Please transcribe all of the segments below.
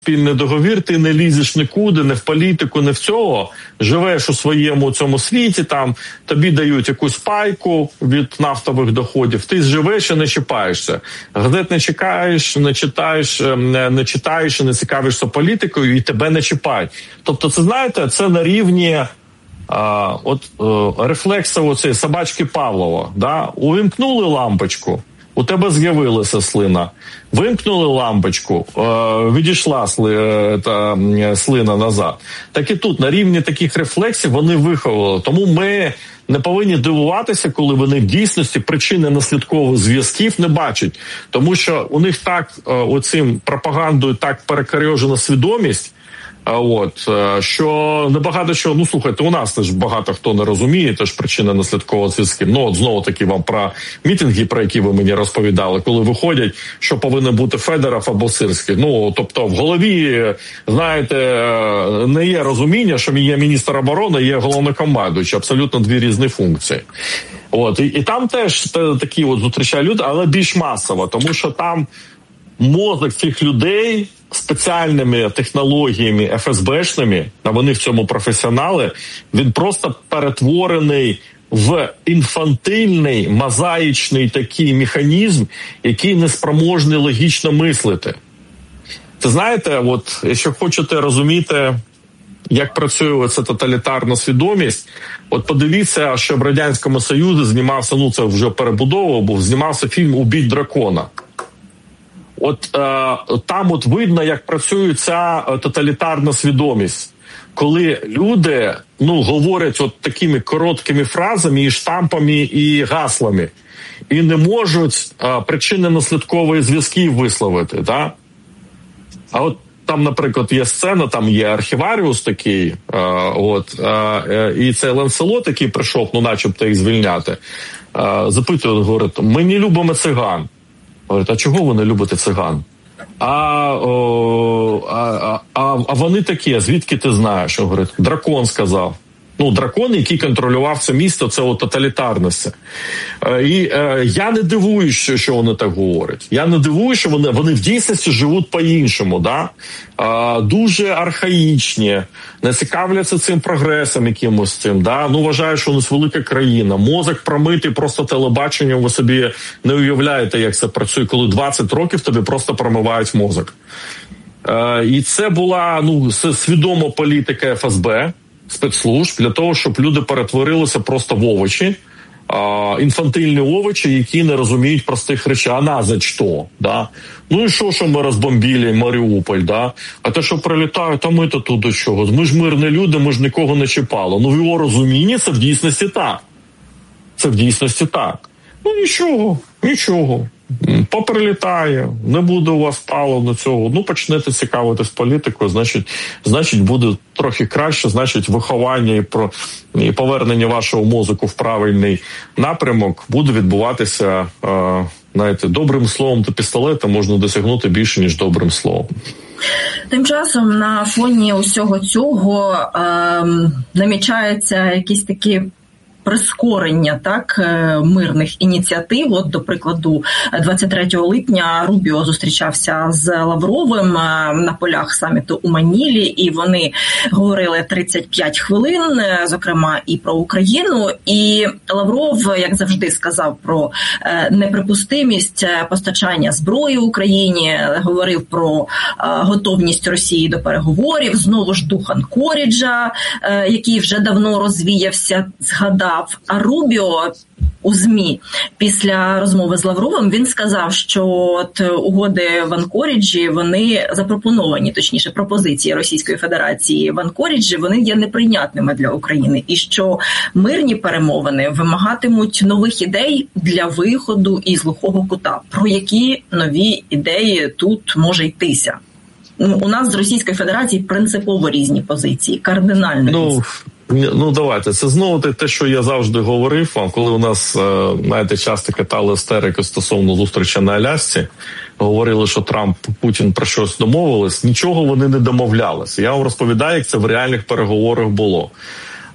спільний договір, ти не лізеш нікуди, не в політику, не в цього, живеш у своєму цьому світі, там тобі дають якусь пайку від нафтових доходів, ти живеш і не чіпаєшся. Газет не чекаєш, не читаєш і не цікавишся політикою, і тебе не чіпають. Тобто, це, знаєте, це на рівні рефлекса оцієї собачки Павлова. Да? Увімкнули лампочку, у тебе з'явилася слина. Вимкнули лампочку, відійшла слина назад. Так і тут, на рівні таких рефлексів вони виховали. Тому ми не повинні дивуватися, коли вони в дійсності причинно-наслідкових зв'язків не бачать. Тому що у них так оцим пропагандою так перекорьожена свідомість, що небагато чого, ну слухайте, у нас теж багато хто не розуміє, теж причинно-наслідкового зв'язків. Ну от знову таки вам про мітинги, про які ви мені розповідали, коли виходять, що повинен бути Федоров або Сирський. Ну, тобто в голові, знаєте, не є розуміння, що є міністр оборони, є головнокомандуючий, абсолютно дві різні функції. І там теж такі зустрічають люди, але більш масово, тому що там мозок цих людей спеціальними технологіями ФСБшними, а вони в цьому професіонали, він просто перетворений в інфантильний, мозаїчний такий механізм, який не спроможний логічно мислити. Це знаєте, якщо хочете розуміти, як працює ця тоталітарна свідомість, подивіться, що в Радянському Союзі знімався, це вже перебудова був, знімався фільм «Убить дракона». Там видно, як працює ця тоталітарна свідомість. Коли люди, говорять такими короткими фразами і штампами, і гаслами. І не можуть причинно-наслідкові зв'язки висловити, да? А там, наприклад, є сцена, там є архіваріус такий, і цей Ланселот, який прийшов, начебто їх звільняти, запитує, говорить, ми не любимо циган. Говорить, а чого ви не любите циган? А вони такі, звідки ти знаєш? Говорить, дракон сказав. Дракон, який контролював це місто, це тоталітарність. І я не дивуюсь, що вони так говорять. Я не дивуюсь, що вони в дійсності живуть по-іншому. Да? Дуже архаїчні, не цікавляться цим прогресом якимось цим. Да? Вважають, що у нас велика країна. Мозок промитий просто телебаченням, ви собі не уявляєте, як це працює, коли 20 років тобі просто промивають мозок. І це була свідома політика ФСБ, спецслужб, для того, щоб люди перетворилися просто в овочі, інфантильні овочі, які не розуміють простих речей. А нас за що? Да? І що ми розбомбили Маріуполь? Да? А те, що прилітають, а ми-то тут до чого? Ми ж мирні люди, ми ж нікого не чіпали. В його розумінні це в дійсності так. Це в дійсності так. Нічого. Поприлітає, не буде у вас паливно цього, почнете цікавитись політикою, значить буде трохи краще, значить виховання і повернення вашого мозку в правильний напрямок буде відбуватися, добрим словом та пістолетом можна досягнути більше, ніж добрим словом. Тим часом на фоні усього цього намічаються якісь такі прискорення мирних ініціатив. До прикладу, 23 липня Рубіо зустрічався з Лавровим на полях саміту у Манілі, і вони говорили 35 хвилин, зокрема і про Україну. І Лавров, як завжди, сказав про неприпустимість постачання зброї Україні, говорив про готовність Росії до переговорів, знову ж дух Анкоріджа, який вже давно розвіявся, згадав. А Рубіо у ЗМІ після розмови з Лавровим він сказав, що угоди в Анкоріджі, вони запропоновані, точніше пропозиції Російської Федерації в Анкоріджі, вони є неприйнятними для України. І що мирні перемовини вимагатимуть нових ідей для виходу із глухого кута. Про які нові ідеї тут може йтися? У нас з Російської Федерації принципово різні позиції, кардинально різні. Давайте. Це знову те, що я завжди говорив вам, коли у нас, часто катали істерики стосовно зустрічі на Алясці, говорили, що Трамп, Путін про щось домовились, нічого вони не домовлялися. Я вам розповідаю, як це в реальних переговорах було.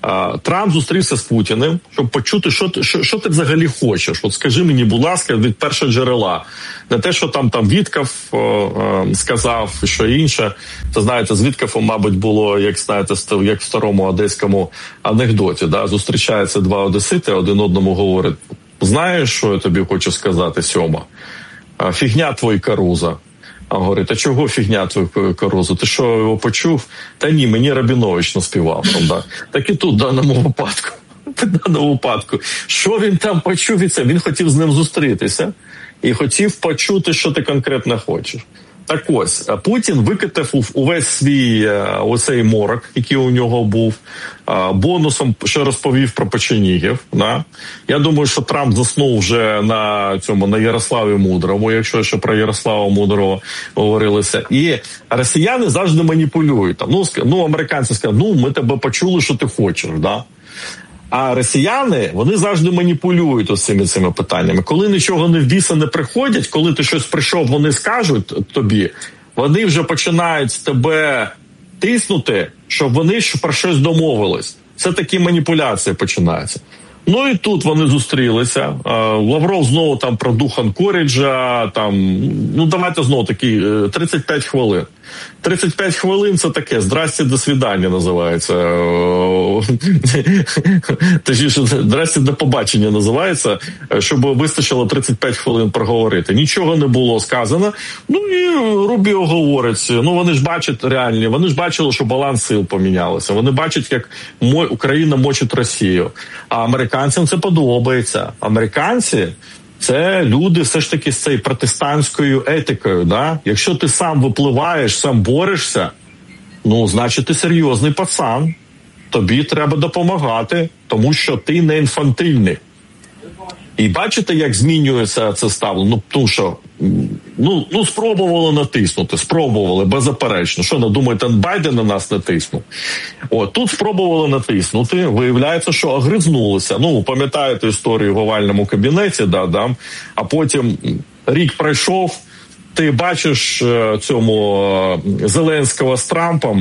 Трамп зустрівся з Путіним, щоб почути, що ти взагалі хочеш. От скажи мені, будь ласка, від першого джерела. Не те, що там Вітков сказав, що інше. То знаєте, з Віткофом, мабуть, було, як знаєте, як в старому одеському анекдоті. Да? Зустрічаються два одесити, один одному говорить: знаєш, що я тобі хочу сказати, Сьома? Фігня твій Каруза. А говорить: а чого фігня твій Каруза? Ти що, його почув? Та ні, мені Рабінович наспівав. Там, да. Так і тут, в даному випадку. Що він там почув від це? Він хотів з ним зустрітися і хотів почути, що ти конкретно хочеш. Так ось, Путін викатав увесь свій оцей морок, який у нього був, бонусом, що розповів про печенігів. Да? Я думаю, що Трамп заснув вже на Ярославі Мудрому, якщо ще про Ярослава Мудрого говорилося. І росіяни завжди маніпулюють. Там, американці скажуть: ми тебе почули, що ти хочеш. Да? А росіяни, вони завжди маніпулюють ось цими питаннями. Коли нічого не в біса не приходять, коли ти щось прийшов, вони скажуть тобі, вони вже починають тебе тиснути, щоб вони про щось домовились. Це такі маніпуляції починаються. Ну і тут вони зустрілися. Лавров знову там про дух Анкоріджа, давайте знову такі 35 хвилин. 35 хвилин – це таке: здрасте, до свидання називається. Точніше, здрасте, до побачення називається, щоб вистачило 35 хвилин проговорити. Нічого не було сказано. Ну і Рубіо говорить, вони ж бачать реальні, вони ж бачили, що баланс сил помінялися. Вони бачать, як Україна мочить Росію. А американцям це подобається. Американці – це люди все ж таки з цією протестантською етикою. Да? Якщо ти сам випливаєш, сам борешся, значить ти серйозний пацан. Тобі треба допомагати, тому що ти не інфантильний. І бачите, як змінюється це ставлення? Тому що, спробували натиснути, беззаперечно. Що, думаєте, Байден на нас натиснув? Тут спробували натиснути, виявляється, що огризнулися. Пам'ятаєте історію в овальному кабінеті, а потім рік пройшов, ти бачиш цьому Зеленського з Трампом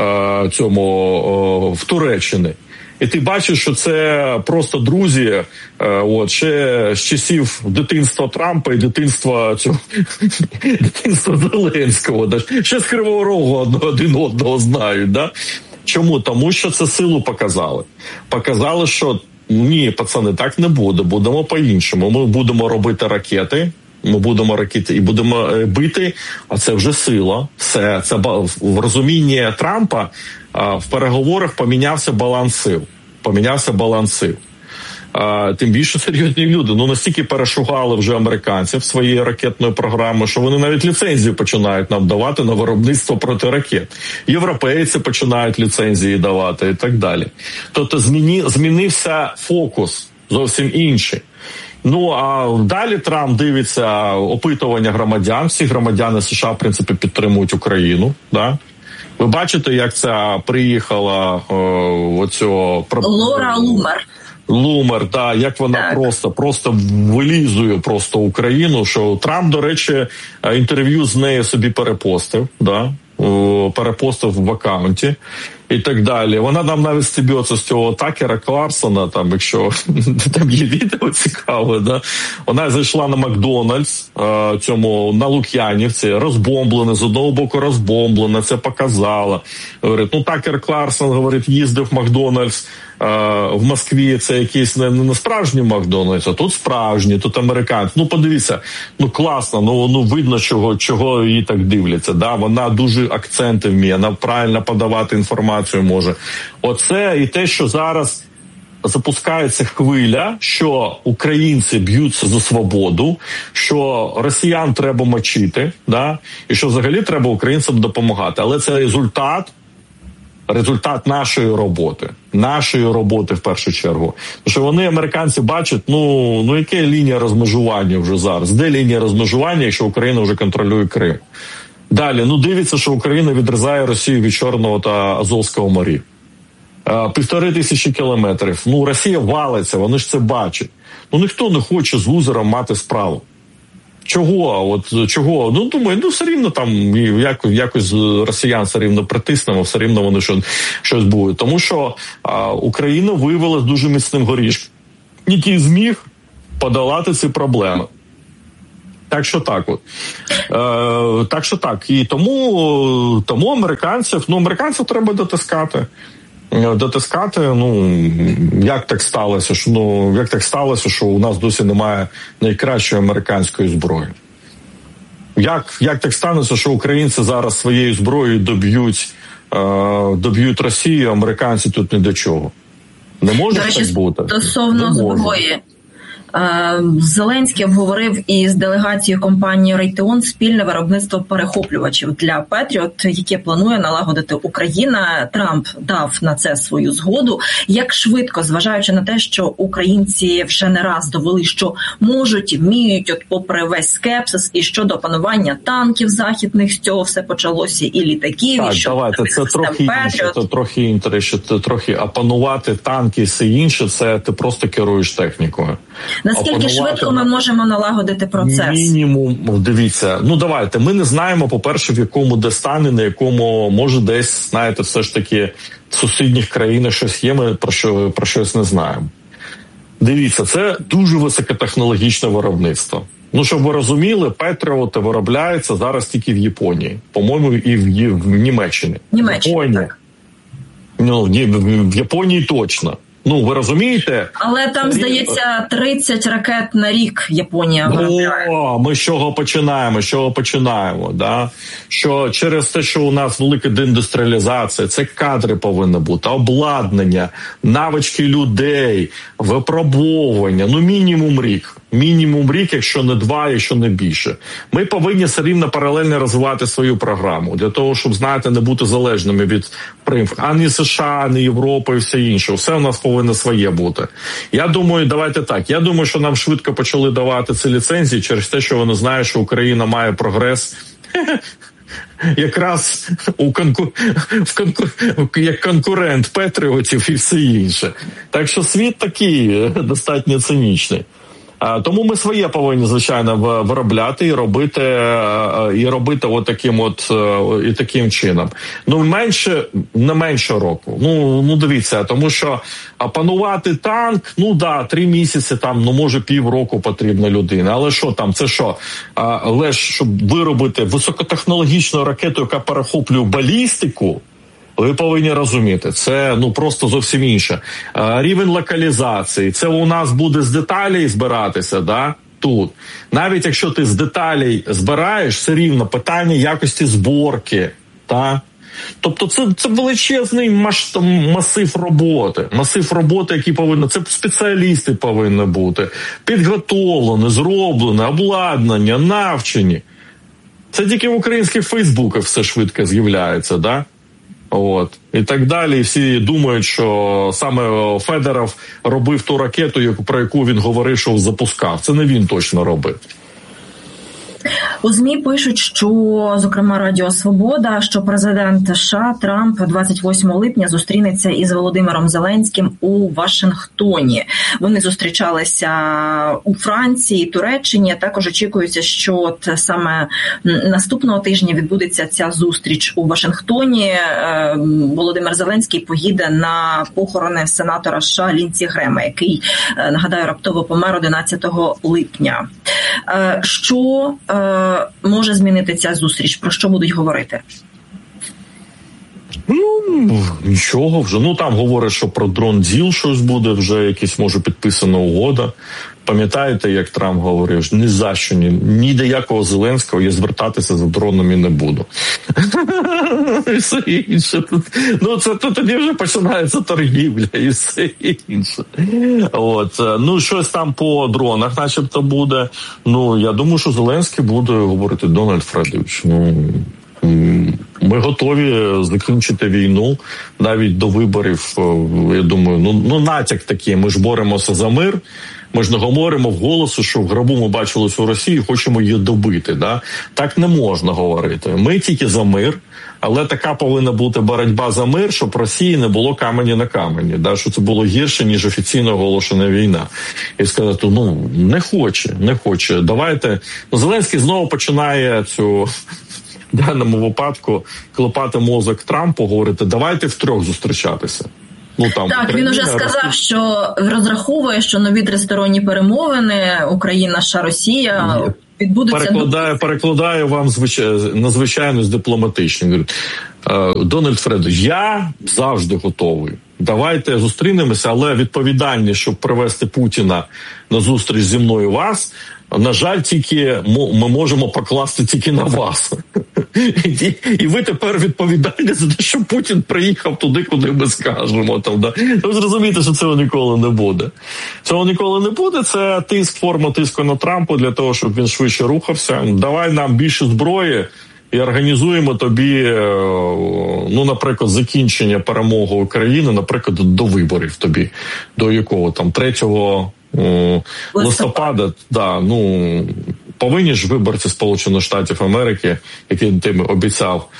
в Туреччині. І ти бачиш, що це просто друзі, ще з часів дитинства Трампа і дитинства Зеленського. Ще з Кривого Рогу один одного знають. Да? Чому? Тому що це силу показали. Показали, що ні, пацани, так не буде, будемо по-іншому. Ми будемо робити ракети. Ми будемо ракети і будемо бити, а це вже сила. Все, це в розумінні Трампа в переговорах помінявся баланс сил. Тим більше серйозні люди. Настільки перешугали вже американців своєї ракетної програми, що вони навіть ліцензії починають нам давати на виробництво протиракет. Європейці починають ліцензії давати і так далі. Тобто змінився фокус зовсім інший. А далі Трамп дивиться опитування громадян. Всі громадяни США, в принципі, підтримують Україну. Да? Ви бачите, як ця приїхала Лора Лумер, да, як вона просто вилізує Україну, що Трамп, до речі, інтерв'ю з нею собі перепостив, да? Перепостив в аккаунті і так далі. Вона нам навіть стебеться з цього Такера Кларсона, якщо там є відео цікаве, да? Вона зайшла на Макдональдс, на Лук'янівці, розбомблене, з одного боку розбомблене, це показала. Говорить, Такер Кларсон, говорить, їздив в Макдональдс в Москві, це якийсь не справжній Макдональдс, а тут справжній, тут американці. Подивіться, класно, видно, чого її так дивляться. Да? Вона дуже акценти вміє, вона правильно подавати інформацію може. Оце і те, що зараз запускається хвиля, що українці б'ються за свободу, що росіян треба мочити, да? І що взагалі треба українцям допомагати. Але це результат нашої роботи в першу чергу. Тому що вони, американці, бачать, яка лінія розмежування вже зараз? Де лінія розмежування, якщо Україна вже контролює Крим? Далі, дивиться, що Україна відрізає Росію від Чорного та Азовського морів. 1500 кілометрів. Росія валиться, вони ж це бачать. Ніхто не хоче з лузером мати справу. Чого? Ну, думаю, все рівно там якось росіян все рівно притиснемо, все рівно вони щось буде. Тому що Україна виявилась дуже міцним горішком, який зміг подолати ці проблеми. Так що так. І тому американців треба дотискати. Як так сталося, що у нас досі немає найкращої американської зброї? Як так станеться, що українці зараз своєю зброєю доб'ють Росію, а американці тут ні до чого? Не може так бути? Стосовно зброї. Зеленський обговорив із делегацією компанії Raytheon спільне виробництво перехоплювачів для Петріот, яке планує налагодити Україна. Трамп дав на це свою згоду. Як швидко, зважаючи на те, що українці вже не раз довели, що можуть і вміють, попри весь скепсис, і щодо опанування танків західних, з цього все почалося, і літаків, так, і що давайте, це трохи опанувати танки і все інше, це ти просто керуєш технікою. Наскільки швидко ми можемо налагодити процес? Мінімум, дивіться, давайте, ми не знаємо, по-перше, в якому де стані, на якому, може десь, знаєте, все ж таки в сусідніх країнах щось є, ми про щось не знаємо. Дивіться, це дуже високотехнологічне виробництво. Щоб ви розуміли, Петріоти виробляються зараз тільки в Японії, по-моєму, і в Німеччині. Так. В Японії точно. Ви розумієте? Але там, здається, 30 ракет на рік Японія виробляє. Ми з чого починаємо, да? Що через те, що у нас велика деіндустріалізація, це кадри повинні бути, обладнання, навички людей, випробовування, мінімум рік, якщо не 2, якщо не більше. Ми повинні все рівно паралельно розвивати свою програму, для того, щоб, знаєте, не бути залежними від примх, ані США, ані Європи і все інше. Все у нас повинно своє бути. Я думаю, що нам швидко почали давати ці ліцензії через те, що вони знають, що Україна має прогрес якраз як конкурент Петріотів і все інше. Так що світ такий достатньо цинічний. Тому ми своє повинні, звичайно, виробляти і робити і таким чином. Не менше року. Дивіться, тому що опанувати танк, 3 місяці, може півроку потрібна людина. Але що там, це що? Але щоб виробити високотехнологічну ракету, яка перехоплює балістику, ви повинні розуміти, це просто зовсім інше. Рівень локалізації, це у нас буде з деталей збиратися, да? Тут. Навіть якщо ти з деталей збираєш, все рівно питання якості зборки, та? Тобто це величезний масив роботи, який повинен, це спеціалісти повинні бути, підготовлені, зроблені, обладнання, навчені. Це тільки в українських фейсбуках все швидко з'являється, да? І так далі. І всі думають, що саме Федоров робив ту ракету, про яку він говорив, що запускав. Це не він точно робив. У ЗМІ пишуть, що, зокрема, Радіо Свобода, що президент США Трамп 28 липня зустрінеться із Володимиром Зеленським у Вашингтоні. Вони зустрічалися у Франції, Туреччині. Також очікується, що саме наступного тижня відбудеться ця зустріч у Вашингтоні. Володимир Зеленський поїде на похорони сенатора США Лінсі Грема, який, нагадаю, раптово помер 11 липня. Що може змінити ця зустріч? Про що будуть говорити? Нічого вже. Там говорять, що про дрон-діл щось буде, вже якась, може, підписана угода. Пам'ятаєте, як Трамп говорив, ні за що, ні до якого Зеленського я звертатися за дроном і не буду. І все інше. Це тоді вже починається торгівля і все інше. Щось там по дронах начебто буде. Я думаю, що Зеленський буде говорити: Дональд Фредович, ми готові закінчити війну навіть до виборів. Я думаю, натяк такий, ми ж боремося за мир. Ми ж не говоримо вголосу, що в гробу ми бачили всю Росію, хочемо її добити. Да? Так не можна говорити. Ми тільки за мир, але така повинна бути боротьба за мир, щоб Росії не було камені на камені. Да? Що це було гірше, ніж офіційно оголошена війна. І сказати, не хоче. Давайте. Зеленський знову починає цю... В даному випадку клепати мозок Трампу, говорити, давайте втрьох зустрічатися. Так, він уже сказав, що розраховує, що нові тристоронні перемовини Україна, США, Росія відбудуться. Перекладаю вам надзвичайно з дипломатичним. Дональд Фредович, я завжди готовий. Давайте зустрінемося, але відповідальність, щоб привести Путіна на зустріч зі мною вас, на жаль, тільки ми можемо покласти тільки на вас. І ви тепер відповідальні за те, що Путін приїхав туди, куди ми скажемо. Ви зрозумієте, що цього ніколи не буде. Цього ніколи не буде. Це форма тиску на Трампа для того, щоб він швидше рухався. Давай нам більше зброї і організуємо тобі, наприклад, закінчення перемоги України, наприклад, до виборів тобі. До якого там 3 листопада, повинні ж виборці Сполучених Штатів Америки, які ти обіцяв,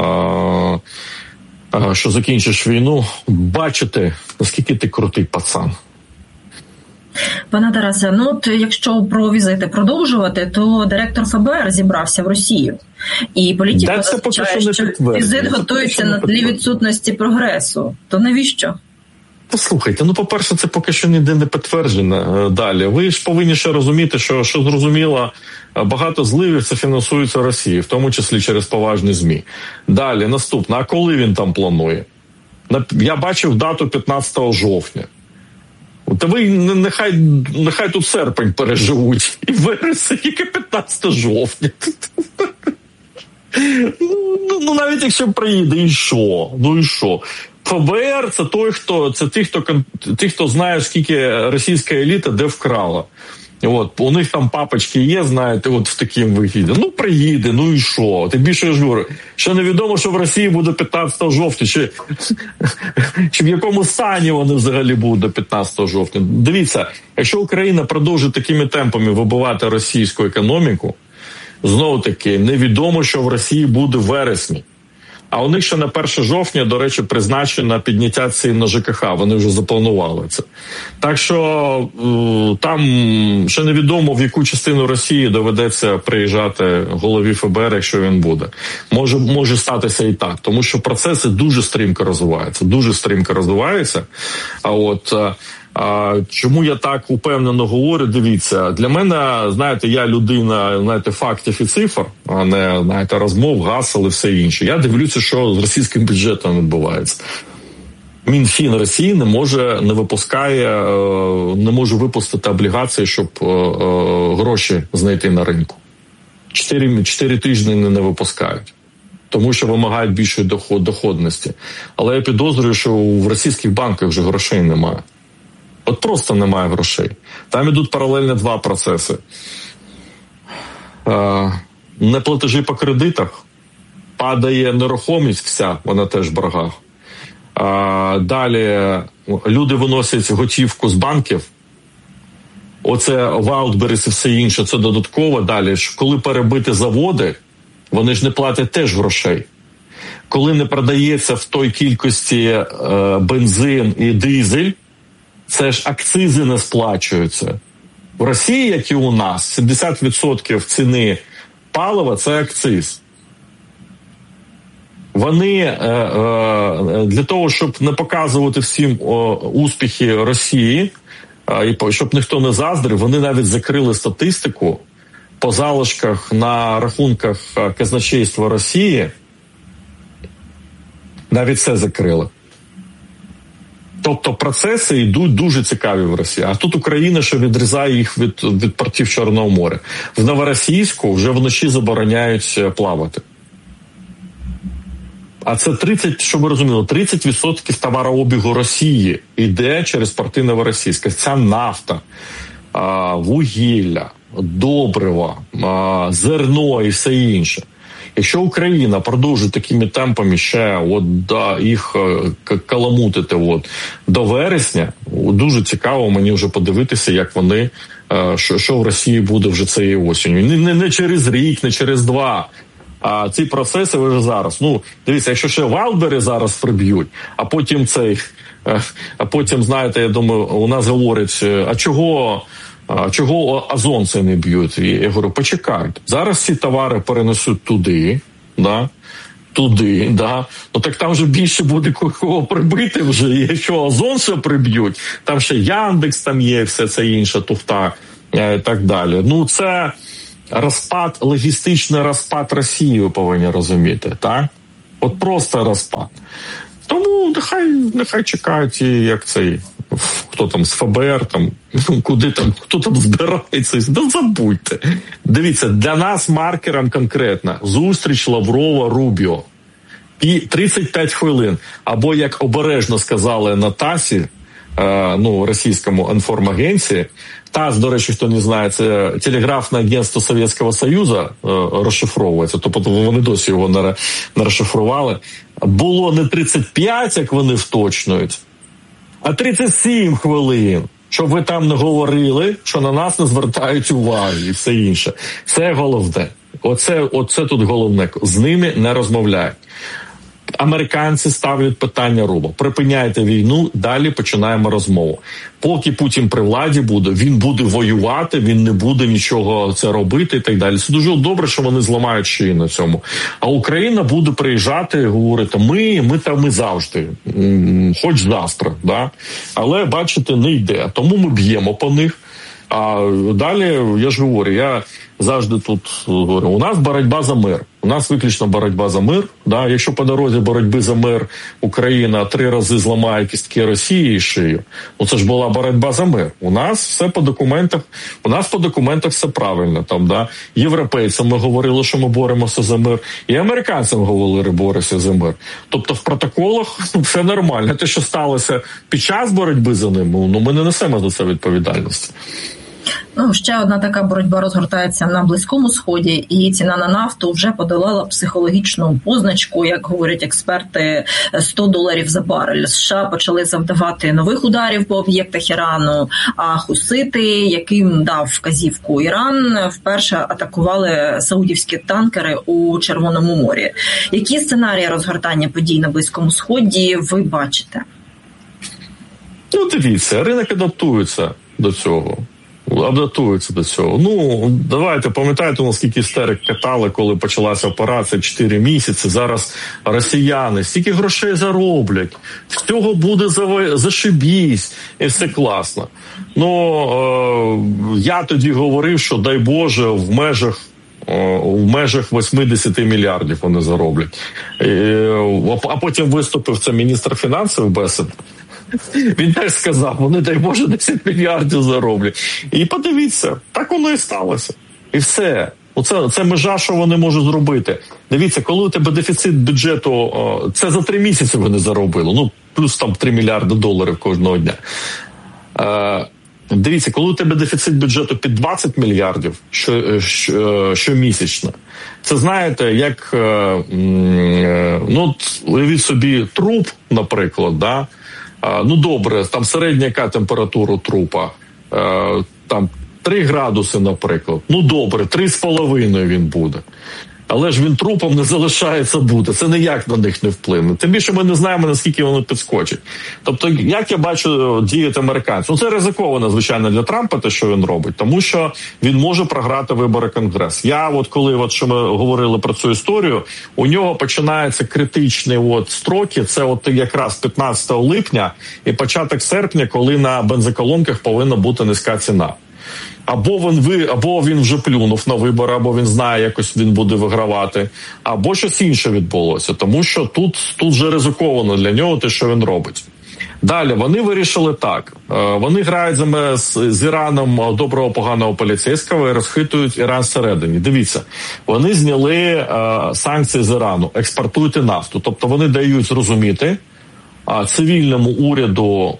що закінчиш війну, бачити, наскільки ти крутий пацан. Пане Тарасе, якщо про візити продовжувати, то директор ФБР зібрався в Росію. І політика зазначає, що візит готується на тлі відсутності прогресу. То навіщо? Послухайте, по-перше, це поки що ніде не підтверджено далі. Ви ж повинні ще розуміти, що зрозуміло, багато зливів це фінансується Росією, в тому числі через поважні ЗМІ. Далі, наступне, а коли він там планує? Я бачив дату 15 жовтня. Та ви нехай тут серпень переживуть, і вересень, тільки 15 жовтня. Навіть якщо приїде, і що? І що? ФБР – це ті, хто знає, скільки російська еліта де вкрала. У них там папочки є, знаєте, в такому вигляді. Приїде, і що? Тим більше я ж говорю, ще невідомо, що в Росії буде 15 жовтня, чи в якому стані вони взагалі будуть до 15 жовтня. Дивіться, якщо Україна продовжить такими темпами вибивати російську економіку, знову-таки, невідомо, що в Росії буде в вересні. А у них ще на 1 жовтня, до речі, призначено підняття цін на ЖКХ. Вони вже запланували це. Так що там ще невідомо, в яку частину Росії доведеться приїжджати голові ФБР, якщо він буде. Може статися і так. Тому що процеси дуже стрімко розвиваються. Чому я так упевнено говорю? Дивіться, для мене, знаєте, я людина, фактів і цифр, а не, розмов, гасел і все інше. Я дивлюся, що з російським бюджетом відбувається. Мінфін Росії не може випустити облігації, щоб гроші знайти на ринку. 4 тижні не випускають. Тому що вимагають більшої доходності. Але я підозрюю, що в російських банках вже грошей немає. Просто немає грошей. Там ідуть паралельно 2 процеси. Неплатежі по кредитах, падає нерухомість вся, вона теж в боргах. Далі люди виносять готівку з банків. Оце ваутберіс і все інше, це додатково. Далі, коли перебити заводи, вони ж не платять теж грошей. Коли не продається в той кількості бензин і дизель, це ж акцизи не сплачуються. В Росії, як і у нас, 70% ціни палива – це акциз. Вони для того, щоб не показувати всім успіхи Росії, і щоб ніхто не заздрив, вони навіть закрили статистику по залишках на рахунках казначейства Росії. Навіть це закрили. Тобто процеси йдуть дуже цікаві в Росії. А тут Україна ще відрізає їх від портів Чорного моря. В Новоросійську вже вночі забороняють плавати. А це 30, щоб ви розуміли, 30% товарообігу Росії йде через порти Новоросійська. Ця нафта, вугілля, добрива, зерно і все інше. Якщо Україна продовжить такими темпами ще їх каламутити до вересня, дуже цікаво мені вже подивитися, як вони, що в Росії буде вже цієї осінню. Не через рік, не через 2. А ці процеси вже зараз. Дивіться, якщо ще Валбери зараз приб'ють, а потім, знаєте, я думаю, у нас говорять, а чого азонці не б'ють? І я говорю, почекайте. Зараз ці товари перенесуть туди, так там вже більше буде кого прибити вже, якщо Озон ще приб'ють, там ще Яндекс там є, все це інше, туфта і так далі. Це логістичний розпад Росії, ви повинні розуміти, так? Просто розпад. Тому нехай чекають, як хто там з ФБР, хто там збирається, забудьте. Дивіться, для нас маркером конкретно зустріч Лаврова-Рубіо. І 35 хвилин. Або, як обережно сказали на ТАССі, російському інформагенції, ТАСС, до речі, хто не знає, це телеграфне агентство Совєтського Союзу розшифровується, тобто вони досі його не розшифрували. Було не 35, як вони вточнують, а 37 хвилин, щоб ви там не говорили, що на нас не звертають уваги і все інше. Це головне. Оце тут головне. З ними не розмовляють. Американці ставлять питання Руба. Припиняйте війну, далі починаємо розмову. Поки Путін при владі буде, він буде воювати, він не буде нічого це робити і так далі. Це дуже добре, що вони зламають шиї на цьому. А Україна буде приїжджати і говорити, ми завжди, хоч завтра, да? Але, бачите, не йде. Тому ми б'ємо по них. А далі, я ж говорю, я завжди тут говорю, у нас боротьба за мир. У нас виключно боротьба за мир. Да? Якщо по дорозі боротьби за мир Україна 3 рази зламає кістки Росії і шию, це ж була боротьба за мир. У нас все по документах все правильно. Там, да? Європейцям ми говорили, що ми боремося за мир, і американцям говорили, боремося за мир. Тобто в протоколах все нормально. Те, що сталося під час боротьби за ним, ми не несемо за це відповідальності. Ще одна така боротьба розгортається на Близькому Сході, і ціна на нафту вже подолала психологічну позначку, як говорять експерти, $100 за барель. США почали завдавати нових ударів по об'єктах Ірану, а хусити, яким дав вказівку Іран, вперше атакували саудівські танкери у Червоному морі. Які сценарії розгортання подій на Близькому Сході ви бачите? Дивіться, ринок адаптується до цього. Давайте, пам'ятаєте, наскільки істерик катали, коли почалася операція 4 місяці. Зараз росіяни стільки грошей зароблять, з цього буде зашибісь, і все класно. Я тоді говорив, що дай Боже, в межах 80 мільярдів вони зароблять. А потім виступив це міністр фінансів Бесед. Він теж сказав, вони, дай Боже, 10 мільярдів зароблять. І подивіться, так воно і сталося. І все. Це межа, що вони можуть зробити. Дивіться, коли у тебе дефіцит бюджету, це за 3 місяці вони заробили, плюс там $3 мільярди кожного дня. Дивіться, коли у тебе дефіцит бюджету під 20 мільярдів щомісячно, це, знаєте, як, уявіть собі, труп, наприклад, да? Добре, там середня яка температура трупа? Там 3 градуси, наприклад. Добре, 3,5 він буде. Але ж він трупом не залишається бути. Це ніяк на них не вплине. Тим більше ми не знаємо, наскільки вони підскочать. Тобто, як я бачу діяти американців? Це ризиковано, звичайно, для Трампа, те, що він робить. Тому що він може програти вибори Конгрес. Коли що ми говорили про цю історію, у нього починаються критичні строки. Це якраз 15 липня і початок серпня, коли на бензоколонках повинна бути низька ціна. Або він вже плюнув на вибори, або він знає, якось він буде вигравати, або щось інше відбулося. Тому що тут вже ризиковано для нього те, що він робить. Далі, вони вирішили так. Вони грають з Іраном доброго, поганого поліцейського і розхитують Іран всередині. Дивіться, вони зняли санкції з Ірану, експортуйте нафту. Тобто вони дають зрозуміти цивільному уряду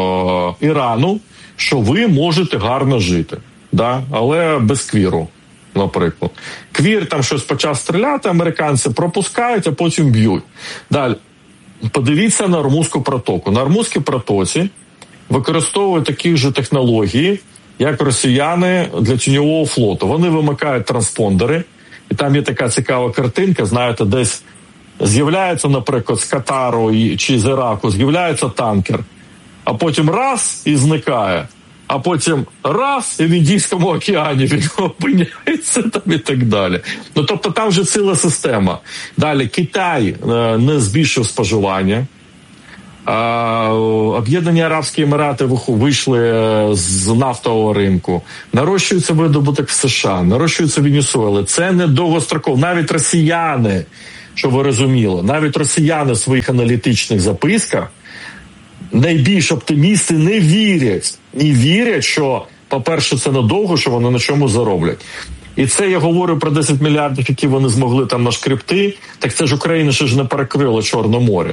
Ірану, що ви можете гарно жити, да? Але без квіру. наприклад. Квір там щось почав стріляти, американці пропускають, а потім б'ють. Далі. Подивіться на Ормузьку протоку. На Ормузькій протоці використовують такі ж технології, як росіяни для тіньового флоту. Вони вимикають транспондери, і там є така цікава картинка, знаєте, десь з'являється, наприклад, з Катару чи з Іраку, з'являється танкер, а потім раз і зникає, а потім раз і в Індійському океані він опиняється там і так далі. Ну, тобто там вже ціла система. Далі Китай не збільшив споживання. Об'єднані Арабські Емірати вийшли з нафтового ринку, нарощується видобуток в США, нарощується Венесуела. Це не довгостроково. Навіть росіяни, щоб ви розуміли, навіть росіяни в своїх аналітичних записках, найбільш оптимісти не вірять, що, по-перше, це надовго, що вони на чому зароблять. І це я говорю про 10 мільярдів, які вони змогли там нашкребти, так це ж Україна ще ж не перекрила Чорне море.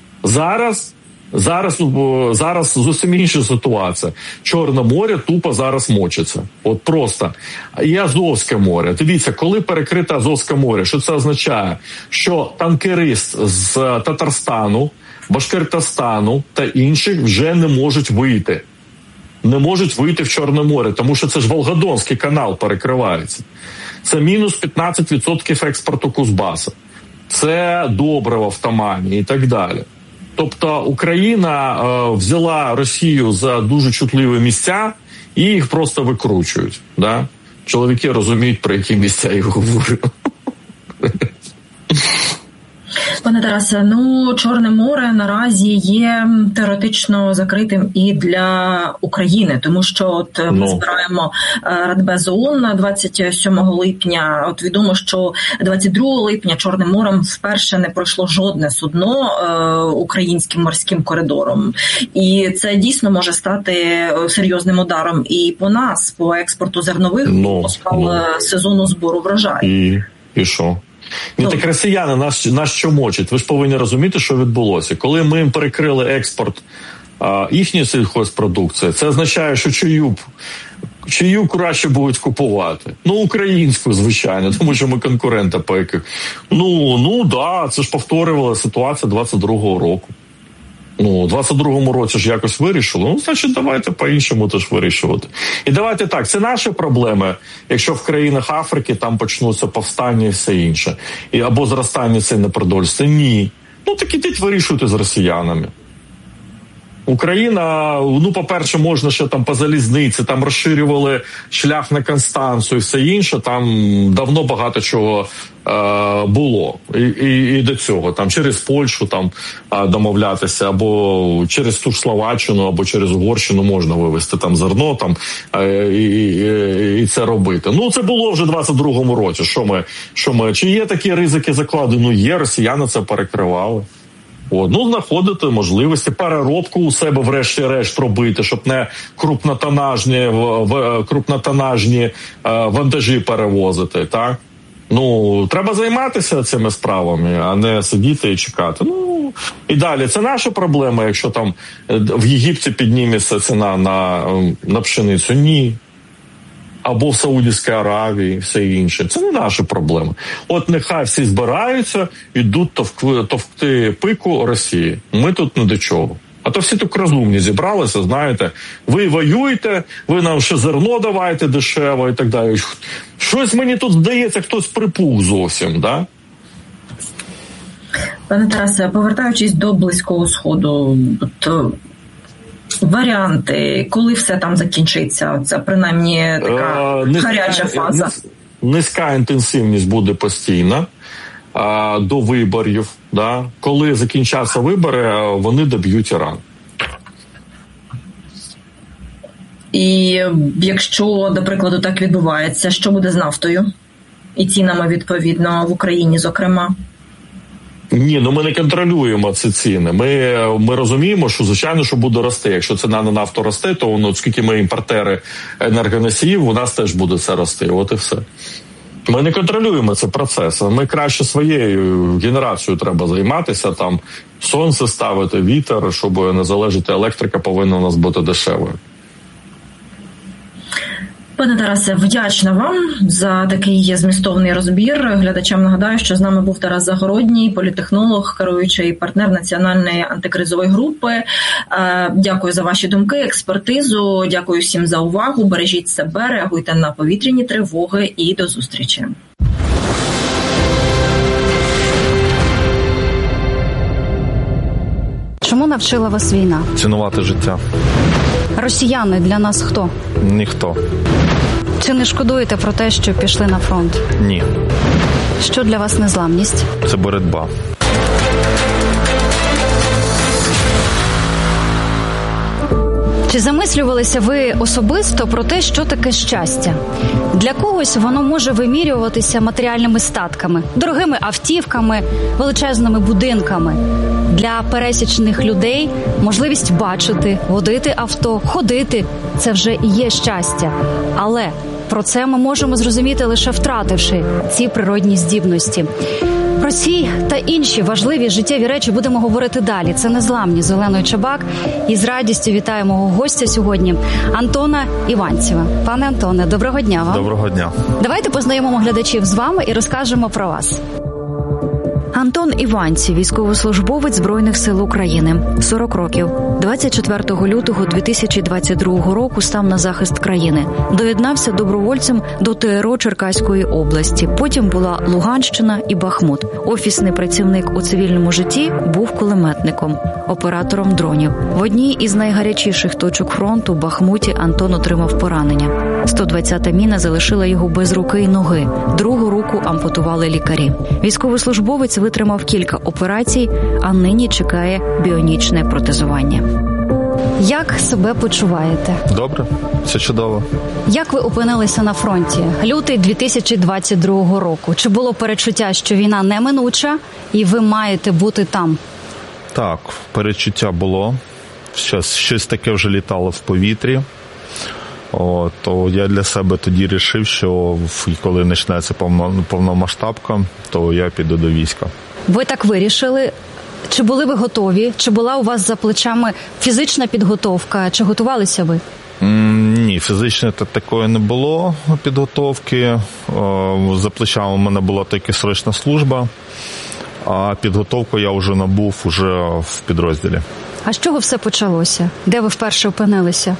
Зараз зовсім інша ситуація. Чорне море тупо зараз мочиться. От просто. І Азовське море. Дивіться, коли перекрите Азовське море, що це означає? Що танкерист з Татарстану, Башкортостану та інших вже не можуть вийти. Не можуть вийти в Чорне море, тому що це ж Волгодонський канал перекривається. Це мінус 15% експорту Кузбасу. Це добриво в Тамані і так далі. Тобто Україна взяла Росію за дуже чутливі місця і їх просто викручують. Да? Чоловіки розуміють, про які місця я говорю. Пане Тарасе, Чорне море наразі є теоретично закритим і для України, тому що ми збираємо Радбез ООН 27 липня. От відомо, що 22 липня Чорним морем вперше не пройшло жодне судно українським морським коридором. І це дійсно може стати серйозним ударом і по нас, по експорту зернових, по сезону збору врожаю. І що? Так росіяни нас що мочать? Ви ж повинні розуміти, що відбулося. Коли ми їм перекрили експорт їхньої сільхозпродукції, це означає, що чию краще будуть купувати? Українську, звичайно, тому що ми конкурента по яких. Це ж повторювала ситуація 22-го року. У 22-му році ж якось вирішили, значить давайте по-іншому теж вирішувати. І давайте так, це наші проблеми, якщо в країнах Африки там почнуться повстання і все інше. Або зростання цін на продовольство. Ні. Так ідіть вирішуйте з росіянами. Україна, по-перше, можна ще там по залізниці, там розширювали шлях на Констанцію і все інше, там давно багато чого було. І до цього, там через Польщу там домовлятися, або через ту ж Словаччину, або через Угорщину можна вивезти там зерно там і це робити. Це було вже в 22-му році. Чи є такі ризики закладені? Є, росіяни це перекривали. Знаходити можливості, переробку у себе врешті-решт робити, щоб не крупнотонажні вантажі перевозити, так? Треба займатися цими справами, а не сидіти і чекати. І далі, це наша проблема, якщо там в Єгипті підніметься ціна на пшеницю. Ні. Або в Саудівській Аравії, все інше. Це не наші проблеми. Нехай всі збираються, йдуть товкти пику Росії. Ми тут не до чого. А то всі тут розумні зібралися, знаєте. Ви воюєте, ви нам ще зерно давайте дешево і так далі. Щось мені тут здається, хтось припух зовсім, да? Пане Тарасе, повертаючись до Близького Сходу, варіанти, коли все там закінчиться, це принаймні така гаряча фаза. Низька інтенсивність буде постійна до виборів. Да? Коли закінчаться вибори, вони доб'ють Іран. І якщо, до прикладу, так відбувається, що буде з нафтою? І цінами, відповідно, в Україні, зокрема? Ні, ми не контролюємо ці ціни. Ми розуміємо, що, звичайно, що буде рости. Якщо ціна на нафту росте, то оскільки ми імпортери енергоносіїв, у нас теж буде це рости. От і все. Ми не контролюємо цей процес. Ми краще своєю генерацією треба займатися, там сонце ставити, вітер, щоб не залежати, електрика повинна у нас бути дешевою. Пане Тарасе, вдячна вам за такий змістовний розбір. Глядачам нагадаю, що з нами був Тарас Загородній, політтехнолог, керуючий партнер Національної антикризової групи. Дякую за ваші думки, експертизу. Дякую всім за увагу. Бережіть себе, реагуйте на повітряні тривоги і до зустрічі. Чому навчила вас війна? Цінувати життя. Росіяни для нас хто? Ніхто. Чи не шкодуєте про те, що пішли на фронт? Ні. Що для вас незламність? Це боротьба. Чи замислювалися ви особисто про те, що таке щастя? Для когось воно може вимірюватися матеріальними статками, дорогими автівками, величезними будинками. Для пересічних людей можливість бачити, водити авто, ходити – це вже і є щастя. Але про це ми можемо зрозуміти лише втративши ці природні здібності. Про ці та інші важливі життєві речі будемо говорити далі. Це «Незламні» з Оленою Чабак. І з радістю вітаю мого гостя сьогодні Антона Іванцева. Пане Антоне, доброго дня вам. Доброго дня. Давайте познайомимо глядачів з вами і розкажемо про вас. Антон Іванцев, військовослужбовець Збройних сил України, 40 років. 24 лютого 2022 року став на захист країни. Доєднався добровольцем до ТРО Черкаської області. Потім була Луганщина і Бахмут. Офісний працівник у цивільному житті, був кулеметником, оператором дронів. В одній із найгарячіших точок фронту, Бахмуті, Антон отримав поранення. 120-та міна залишила його без руки й ноги. Другу руку ампутували лікарі. Військовослужбовець витримав кілька операцій, а нині чекає біонічне протезування. Як себе почуваєте? Добре, все чудово. Як ви опинилися на фронті? Лютий 2022 року. Чи було перечуття, що війна неминуча і ви маєте бути там? Так, перечуття було. Щось таке вже літало в повітрі. То я для себе тоді вирішив, що коли почнеться повномасштабка, то я піду до війська. Ви так вирішили? Чи були ви готові? Чи була у вас за плечами фізична підготовка? Чи готувалися ви? Ні, фізичної такої не було підготовки. За плечами у мене була тільки срочна служба, а підготовку я вже набув в підрозділі. А з чого все почалося? Де ви вперше опинилися?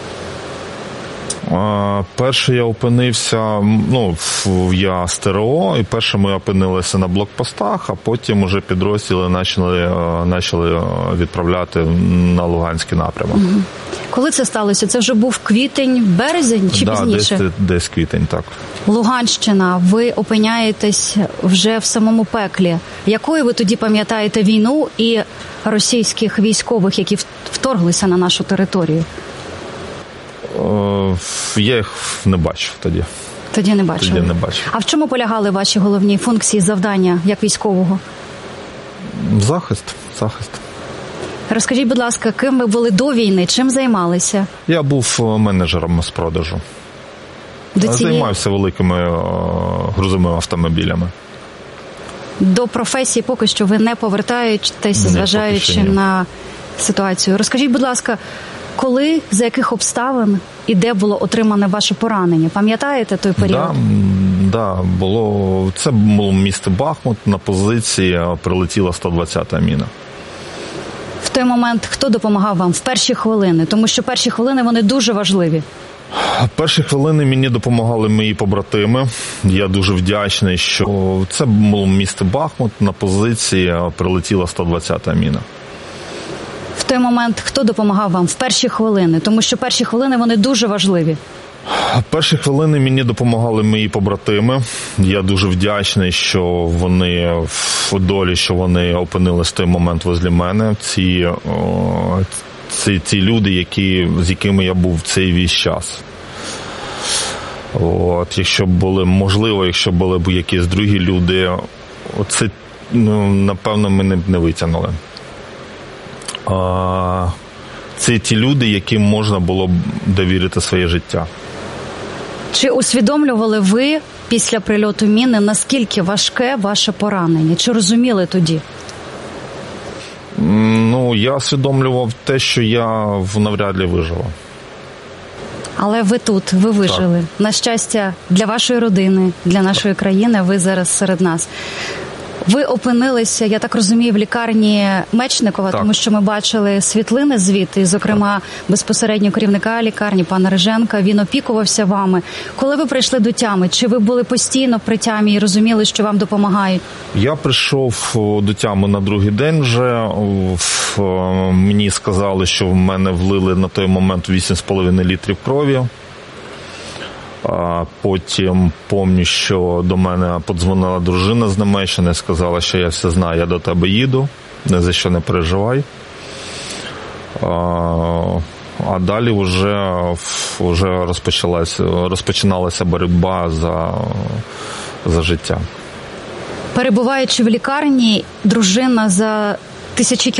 Перше я опинився, я з ТРО, і перше ми опинилися на блокпостах, а потім уже підрозділи почали відправляти на Луганський напрямок. Угу. Коли це сталося? Це вже був квітень, березень чи пізніше? Десь квітень, так. Луганщина, ви опиняєтесь вже в самому пеклі. Якою ви тоді пам'ятаєте війну і російських військових, які вторглися на нашу територію? Я їх не бачив тоді. Тоді не бачили? Тоді не бачив. А в чому полягали ваші головні функції, завдання як військового? Захист. Розкажіть, будь ласка, ким ви були до війни, чим займалися? Я був менеджером з продажу. Займався великими грузовими автомобілями. До професії поки що ви не повертаєтесь, зважаючи на ситуацію. Розкажіть, будь ласка, коли, за яких обставин і де було отримане ваше поранення? Пам'ятаєте той період? Да, було. Це було місто Бахмут, на позиції прилетіла 120-та міна. В той момент хто допомагав вам в перші хвилини? Тому що перші хвилини, вони дуже важливі. Перші хвилини мені допомагали мої побратими. Я дуже вдячний, що це було місто Бахмут, на позиції прилетіла 120-та міна. В той момент хто допомагав вам в перші хвилини? Тому що перші хвилини, вони дуже важливі. Перші хвилини мені допомагали мої побратими. Я дуже вдячний, що вони в долі, що вони опинились в той момент возле мене. Ці люди, з якими я був цей весь час. Якщо були б якісь другі люди, напевно, мене б не витягнули. Це ті люди, яким можна було б довірити своє життя. Чи усвідомлювали ви після прильоту міни, наскільки важке ваше поранення? Чи розуміли тоді? Я усвідомлював те, що я навряд ли виживу. Але ви тут, ви вижили. Так. На щастя, для вашої родини, для нашої країни, ви зараз серед нас. Ви опинилися, я так розумію, в лікарні Мечникова, так. Тому що ми бачили світлини звідти, зокрема, безпосередньо керівника лікарні, пана Риженка, він опікувався вами. Коли ви прийшли до тями, чи ви були постійно при тямі і розуміли, що вам допомагають? Я прийшов до тями на другий день вже. Мені сказали, що в мене влили на той момент 8,5 літрів крові. Потім пам'ятаю, що до мене подзвонила дружина з Німеччини, сказала, що я все знаю, я до тебе їду, ні за що не переживай. А далі вже розпочиналася боротьба за життя. Перебуваючи в лікарні, дружина за тисячі